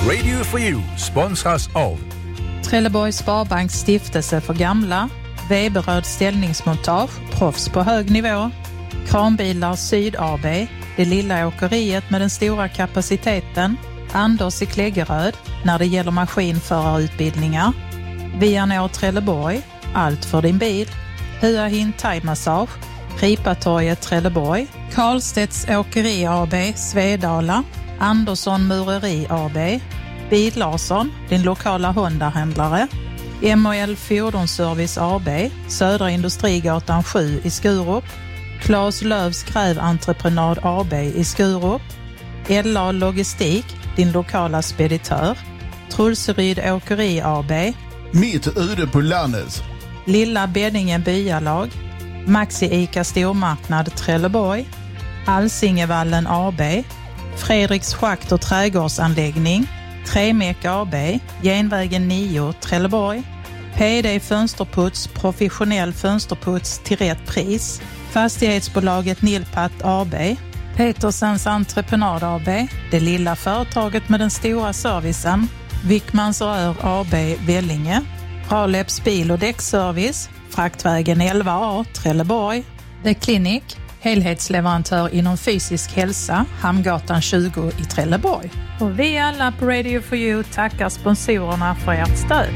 Radio for You sponsras av Trelleborgs Sparbanks stiftelse för gamla, Weberöd ställningsmontage, proffs på hög nivå, Kranbilar Syd AB, det lilla åkeriet med den stora kapaciteten, Anders i Kläggeröd när det gäller maskinförarutbildningar, Vianor Trelleborg, allt för din bil, Hua Hin Thai-massage, Ripatorget Trelleborg, Karlstedts Åkeri AB, Svedala, Andersson Mureri AB, Bil Larsson, din lokala Honda-händlare, MOL Fordonsservice AB, Södra Industrigatan 7 i Skurup, Claes Löfs Gräventreprenad AB i Skurup, LA Logistik, din lokala speditör, Trulseryd Åkeri AB, Mitt ute på landet, Lilla Beddingen Byalag, Maxi Ica Stormarknad Trelleborg, Alsingevallen AB, Fredriks Schakt och trädgårdsanläggning, Tremek AB, Genvägen 9 Trelleborg, PD Fönsterputs, professionell fönsterputs till rätt pris, Fastighetsbolaget Nilpat AB, Petersens Entreprenad AB, det lilla företaget med den stora servicen, Wickmans Rör AB Vellinge, Raleps bil- och däckservice, Fraktvägen 11A Trelleborg, The Clinic, helhetsleverantör inom fysisk hälsa, Hamngatan 20 i Trelleborg. Och vi alla på Radio for You tackar sponsorerna för ert stöd.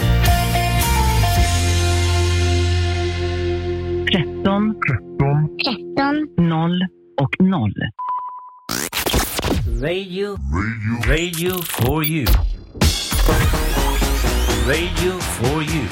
13 0 och 0. Radio for You. Radio for You.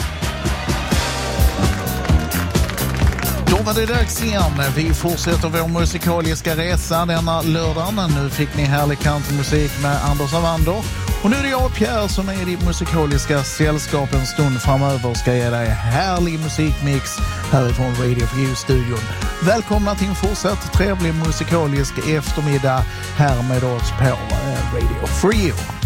Då var det dags igen. Vi fortsätter vår musikaliska resa denna lördagen. Nu fick ni härlig countrymusik med Anders Avander. Och nu är det jag och Pierre som är i ditt musikaliska sällskap en stund framöver ska ge dig härlig musikmix härifrån Radio for You-studion. Välkomna till en fortsatt trevlig musikalisk eftermiddag här med oss på Radio for You.